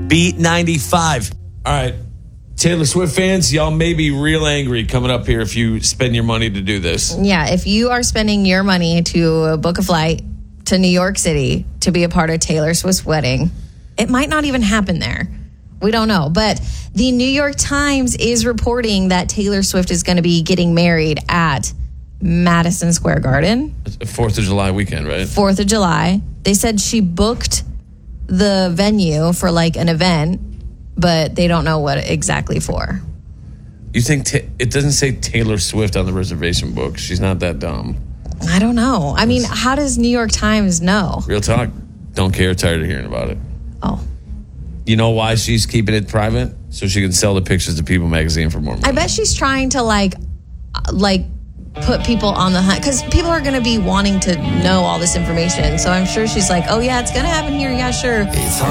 Beat 95. All right. Taylor Swift fans, y'all may be real angry coming up here if you spend your money to do this. Yeah, if you are spending your money to book a flight to New York City to be a part of Taylor Swift's wedding, it might not even happen there. We don't know. But the New York Times is reporting that Taylor Swift is going to be getting married at Madison Square Garden. 4th of July weekend, right? 4th of July. They said she booked the venue for like an event, but they don't know what exactly for. You think it doesn't say Taylor Swift on the reservation book? She's not that dumb. I don't know. I mean, how does New York Times know? Real talk. Don't care. Tired of hearing about it. Oh. You know why she's keeping it private? So she can sell the pictures to People magazine for more money. I bet she's trying to like put people on the hunt because people are going to be wanting to know all this information. So I'm sure she's like, oh yeah, it's going to happen here. Yeah, sure.